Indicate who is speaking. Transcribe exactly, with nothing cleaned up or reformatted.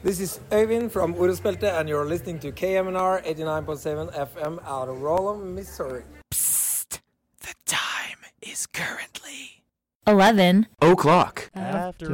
Speaker 1: This is Øyvind from Orospelte, and you're listening to K M N R eighty-nine point seven F M out of Rollum, Missouri.
Speaker 2: Psst! The time is currently
Speaker 3: eleven
Speaker 2: o'clock.
Speaker 4: After